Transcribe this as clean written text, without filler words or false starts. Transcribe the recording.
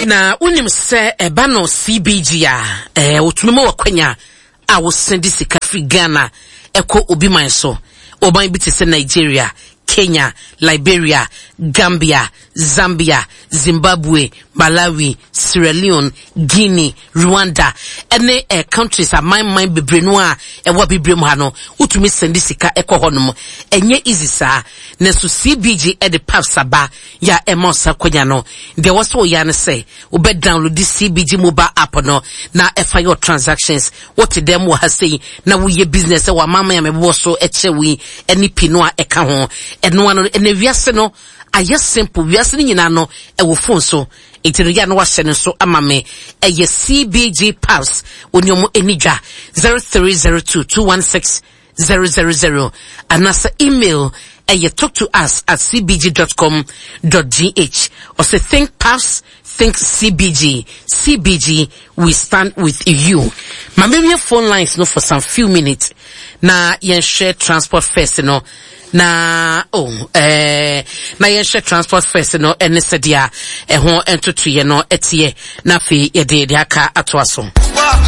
na unim se eba no CBG a otumimo wakwanya a wo sendi sika free Ghana eko obi man so oban bi te se Nigeria, Kenya, Liberia, Gambia, Zambia, Zimbabwe, Malawi, Sierra Leone, Guinea, Rwanda, ene countries a mind bebre no a ewa bebre mu ha no utumi sendi sika ekọ honom enye easy sa na so CBG e de pap saba ya emosa kwanya no de wo so ya ne say wo be download the CBG mobile app no na efa your transactions what them wo ha say na wo ye business e wa mama ya mebo so eche wi eni pino a eka ho eno ano ene wiase no aye simple wiase ni nyina no e wo phone so itiri ya no wa hye so amame eye CBG Pulse onyomo enidwa 0302216000 anasa email talk to us at cbg.com.gh or say think Pulse, think CBG. CBG, we stand with you. My maybe phone lines no for some few minutes. Na yen share transport first no. Na yen share transport first no ene sedia ho entutu ye no etie na fi ye de aka ato aso.